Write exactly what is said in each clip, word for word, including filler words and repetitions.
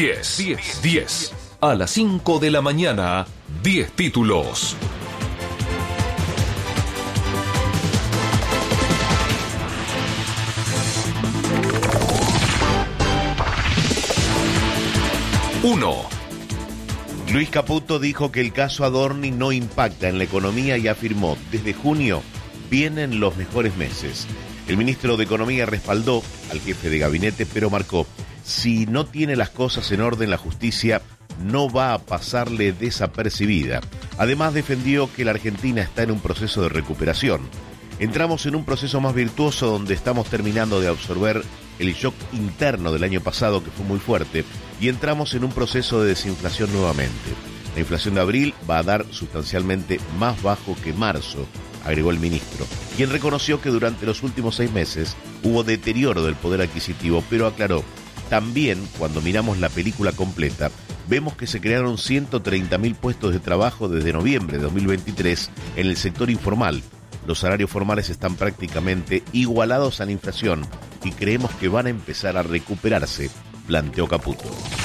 diez, diez, diez. A las cinco de la mañana, diez títulos. uno. Luis Caputo dijo que el caso Adorni no impacta en la economía y afirmó, desde junio vienen los mejores meses. El ministro de Economía respaldó al jefe de gabinete, pero marcó, si no tiene las cosas en orden, la justicia no va a pasarle desapercibida. Además defendió que la Argentina está en un proceso de recuperación. Entramos en un proceso más virtuoso donde estamos terminando de absorber el shock interno del año pasado, que fue muy fuerte, y entramos en un proceso de desinflación nuevamente. La inflación de abril va a dar sustancialmente más bajo que marzo, agregó el ministro, quien reconoció que durante los últimos seis meses hubo deterioro del poder adquisitivo, pero aclaró, también cuando miramos la película completa, vemos que se crearon ciento treinta mil puestos de trabajo desde noviembre de dos mil veintitrés en el sector informal. Los salarios formales están prácticamente igualados a la inflación y creemos que van a empezar a recuperarse, planteó Caputo.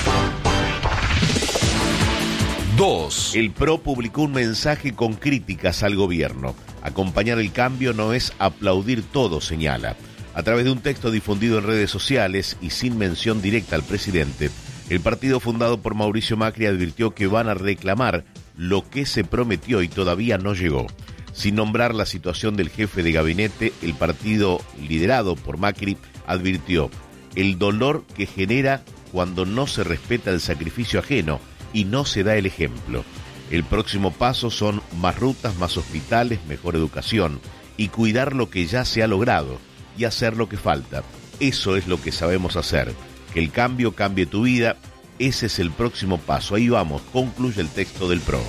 dos. El P R O publicó un mensaje con críticas al gobierno. Acompañar el cambio no es aplaudir todo, señala. A través de un texto difundido en redes sociales y sin mención directa al presidente, el partido fundado por Mauricio Macri advirtió que van a reclamar lo que se prometió y todavía no llegó. Sin nombrar la situación del jefe de gabinete, el partido liderado por Macri advirtió el dolor que genera cuando no se respeta el sacrificio ajeno y no se da el ejemplo. El próximo paso son más rutas, más hospitales, mejor educación y cuidar lo que ya se ha logrado y hacer lo que falta. Eso es lo que sabemos hacer. Que el cambio cambie tu vida, ese es el próximo paso. Ahí vamos, concluye el texto del P R O.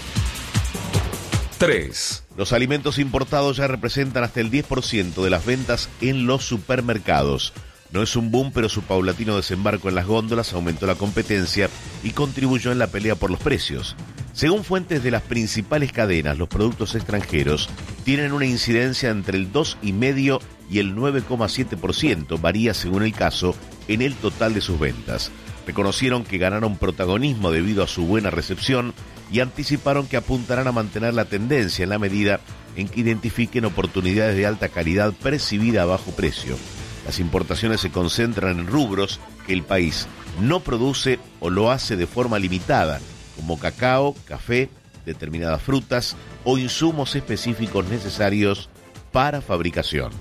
tres. Los alimentos importados ya representan hasta el diez por ciento de las ventas en los supermercados. No es un boom, pero su paulatino desembarco en las góndolas aumentó la competencia y contribuyó en la pelea por los precios. Según fuentes de las principales cadenas, los productos extranjeros tienen una incidencia entre el dos coma cinco y el nueve coma siete por ciento, varía según el caso, en el total de sus ventas. Reconocieron que ganaron protagonismo debido a su buena recepción y anticiparon que apuntarán a mantener la tendencia en la medida en que identifiquen oportunidades de alta calidad percibida a bajo precio. Las importaciones se concentran en rubros que el país no produce o lo hace de forma limitada, como cacao, café, determinadas frutas o insumos específicos necesarios para fabricación.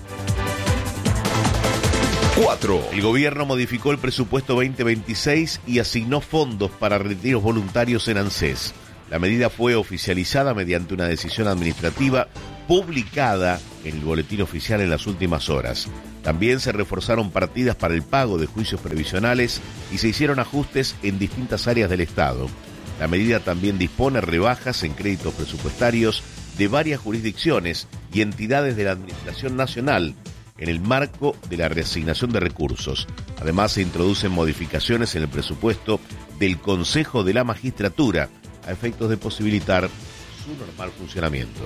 cuatro. El gobierno modificó el presupuesto veinte veintiséis y asignó fondos para retiros voluntarios en ANSES. La medida fue oficializada mediante una decisión administrativa publicada en el boletín oficial en las últimas horas. También se reforzaron partidas para el pago de juicios previsionales y se hicieron ajustes en distintas áreas del Estado. La medida también dispone rebajas en créditos presupuestarios de varias jurisdicciones y entidades de la Administración Nacional en el marco de la reasignación de recursos. Además, se introducen modificaciones en el presupuesto del Consejo de la Magistratura a efectos de posibilitar su normal funcionamiento.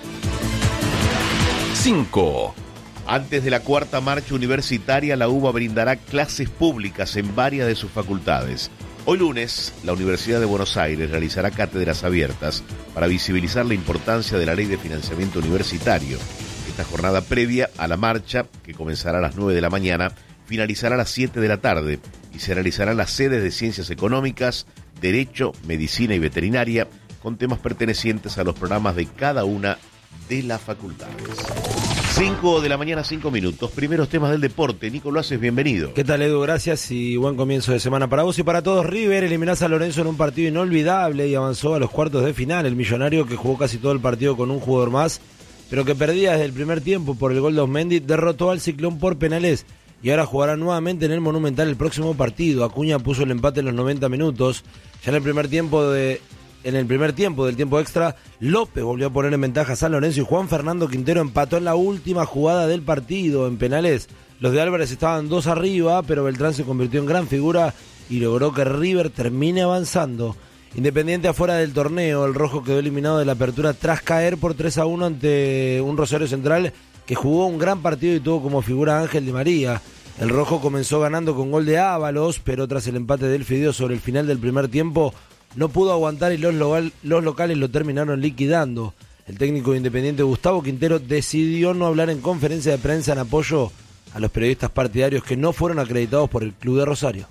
cinco. Antes de la cuarta marcha universitaria, la U B A brindará clases públicas en varias de sus facultades. Hoy lunes, la Universidad de Buenos Aires realizará cátedras abiertas para visibilizar la importancia de la Ley de Financiamiento Universitario. Esta jornada previa a la marcha, que comenzará a las nueve de la mañana, finalizará a las siete de la tarde y se realizarán las sedes de Ciencias Económicas, Derecho, Medicina y Veterinaria, con temas pertenecientes a los programas de cada una de las facultades. cinco de la mañana, cinco minutos. Primeros temas del deporte. Nico Loaces, bienvenido. ¿Qué tal, Edu? Gracias y buen comienzo de semana para vos y para todos. River eliminó a San Lorenzo en un partido inolvidable y avanzó a los cuartos de final. El millonario, que jugó casi todo el partido con un jugador más, pero que perdía desde el primer tiempo por el gol de Osmendi, derrotó al Ciclón por penales y ahora jugará nuevamente en el Monumental el próximo partido. Acuña puso el empate en los noventa minutos. Ya en el primer tiempo de en el primer tiempo del tiempo extra, López volvió a poner en ventaja a San Lorenzo y Juan Fernando Quintero empató en la última jugada del partido en penales. Los de Álvarez estaban dos arriba, pero Beltrán se convirtió en gran figura y logró que River termine avanzando. Independiente afuera del torneo, el rojo quedó eliminado de la apertura tras caer por tres a uno ante un Rosario Central que jugó un gran partido y tuvo como figura a Ángel Di María. El rojo comenzó ganando con gol de Ábalos, pero tras el empate del Fideo sobre el final del primer tiempo, no pudo aguantar y los, local, los locales lo terminaron liquidando. El técnico independiente Gustavo Quintero decidió no hablar en conferencia de prensa en apoyo a los periodistas partidarios que no fueron acreditados por el Club de Rosario.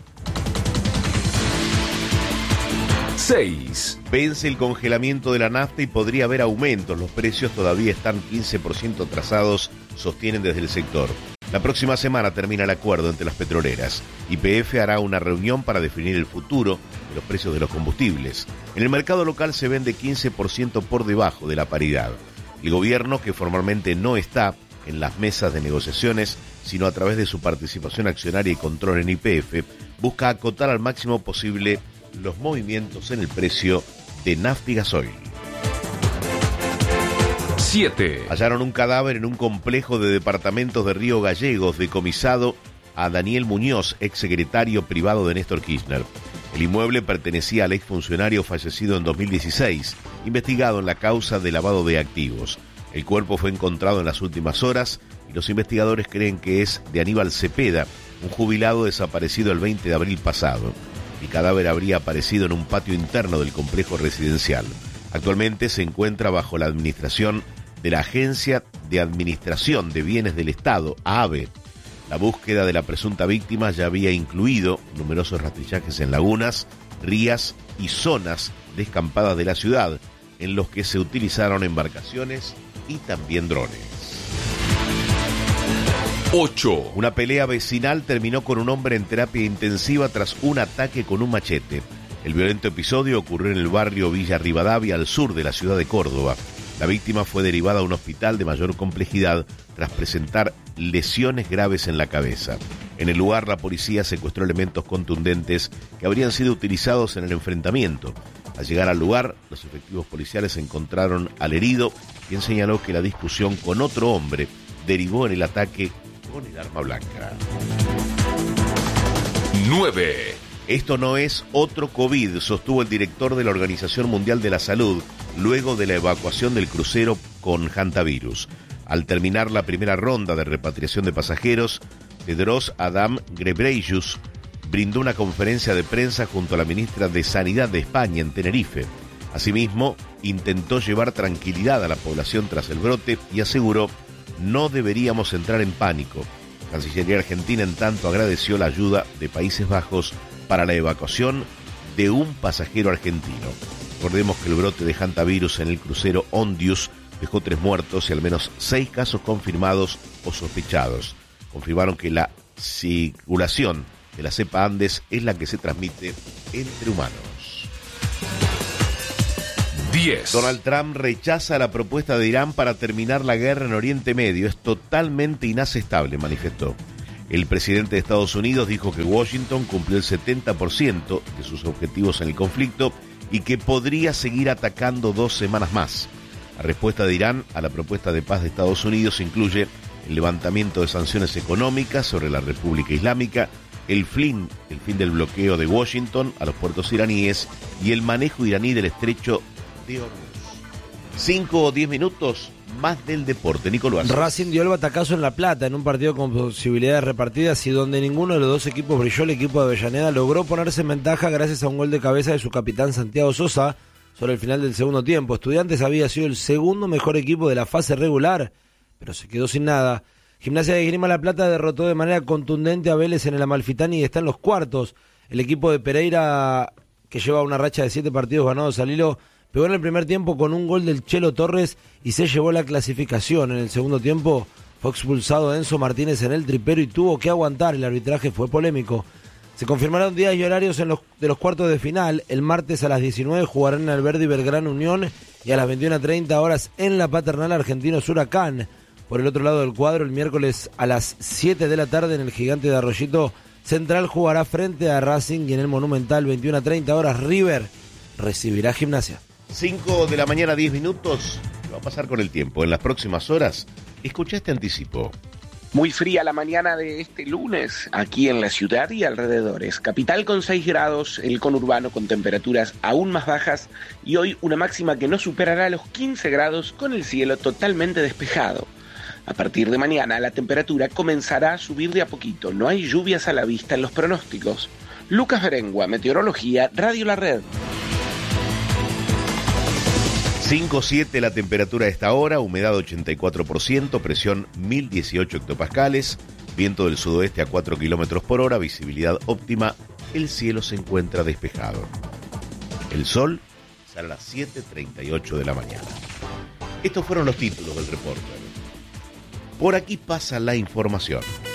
seis. Vence el congelamiento de la nafta y podría haber aumentos. Los precios todavía están quince por ciento atrasados, sostienen desde el sector. La próxima semana termina el acuerdo entre las petroleras. Y P F hará una reunión para definir el futuro de los precios de los combustibles. En el mercado local se vende quince por ciento por debajo de la paridad. El gobierno, que formalmente no está en las mesas de negociaciones, sino a través de su participación accionaria y control en Y P F, busca acotar al máximo posible los movimientos en el precio de nafta y gasoil. siete. Hallaron un cadáver en un complejo de departamentos de Río Gallegos, decomisado a Daniel Muñoz, exsecretario privado de Néstor Kirchner. El inmueble pertenecía al exfuncionario fallecido en dos mil dieciséis, investigado en la causa de lavado de activos. El cuerpo fue encontrado en las últimas horas y los investigadores creen que es de Aníbal Cepeda, un jubilado desaparecido el veinte de abril pasado. El cadáver habría aparecido en un patio interno del complejo residencial. Actualmente se encuentra bajo la administración de la Agencia de Administración de Bienes del Estado, AABE. La búsqueda de la presunta víctima ya había incluido numerosos rastrillajes en lagunas, rías y zonas descampadas de la ciudad, en los que se utilizaron embarcaciones y también drones. ocho. Una pelea vecinal terminó con un hombre en terapia intensiva tras un ataque con un machete. El violento episodio ocurrió en el barrio Villa Rivadavia, al sur de la ciudad de Córdoba. La víctima fue derivada a un hospital de mayor complejidad tras presentar lesiones graves en la cabeza. En el lugar, la policía secuestró elementos contundentes que habrían sido utilizados en el enfrentamiento. Al llegar al lugar, los efectivos policiales encontraron al herido, quien señaló que la discusión con otro hombre derivó en el ataque con el arma blanca. nueve. Esto no es otro COVID, sostuvo el director de la Organización Mundial de la Salud, luego de la evacuación del crucero con hantavirus. Al terminar la primera ronda de repatriación de pasajeros, Tedros Adhanom Ghebreyesus brindó una conferencia de prensa junto a la ministra de Sanidad de España en Tenerife. Asimismo, intentó llevar tranquilidad a la población tras el brote y aseguró: no deberíamos entrar en pánico. Cancillería Argentina, en tanto, agradeció la ayuda de Países Bajos para la evacuación de un pasajero argentino. Recordemos que el brote de hantavirus en el crucero Ondius dejó tres muertos y al menos seis casos confirmados o sospechados. Confirmaron que la circulación de la cepa Andes es la que se transmite entre humanos. diez. Donald Trump rechaza la propuesta de Irán para terminar la guerra en Oriente Medio. Es totalmente inaceptable, manifestó. El presidente de Estados Unidos dijo que Washington cumplió el setenta por ciento de sus objetivos en el conflicto y que podría seguir atacando dos semanas más. La respuesta de Irán a la propuesta de paz de Estados Unidos incluye el levantamiento de sanciones económicas sobre la República Islámica, el fin, el fin del bloqueo de Washington a los puertos iraníes y el manejo iraní del estrecho de Hormuz. Cinco o diez minutos más del deporte. Nicolás. Racing dio el batacazo en La Plata en un partido con posibilidades repartidas y donde ninguno de los dos equipos brilló. El equipo de Avellaneda logró ponerse en ventaja gracias a un gol de cabeza de su capitán Santiago Sosa sobre el final del segundo tiempo. Estudiantes había sido el segundo mejor equipo de la fase regular, pero se quedó sin nada. Gimnasia de Esgrima La Plata derrotó de manera contundente a Vélez en el Amalfitani y está en los cuartos. El equipo de Pereira, que lleva una racha de siete partidos ganados al hilo, pegó en el primer tiempo con un gol del Chelo Torres y se llevó la clasificación. En el segundo tiempo fue expulsado Enzo Martínez en el tripero y tuvo que aguantar. El arbitraje fue polémico. Se confirmaron días y horarios en los, de los cuartos de final. El martes a las diecinueve jugarán en Alberdi Belgrano Unión y a las veintiuna treinta horas en la Paternal Argentinos Huracán. Por el otro lado del cuadro, el miércoles a las siete de la tarde en el Gigante de Arroyito Central jugará frente a Racing y en el Monumental veintiuna treinta horas River recibirá Gimnasia. cinco de la mañana, diez minutos. ¿Qué va a pasar con el tiempo? En las próximas horas, escucha este anticipo. Muy fría la mañana de este lunes aquí en la ciudad y alrededores. Capital con seis grados, el conurbano con temperaturas aún más bajas y hoy una máxima que no superará los quince grados con el cielo totalmente despejado. A partir de mañana la temperatura comenzará a subir de a poquito. No hay lluvias a la vista en los pronósticos. Lucas Berengua, Meteorología, Radio La Red. cinco siete la temperatura a esta hora, humedad ochenta y cuatro por ciento, presión mil dieciocho hectopascales, viento del sudoeste a cuatro kilómetros por hora, visibilidad óptima, el cielo se encuentra despejado. El sol sale a las siete treinta y ocho de la mañana. Estos fueron los títulos del reporte. Por aquí pasa la información.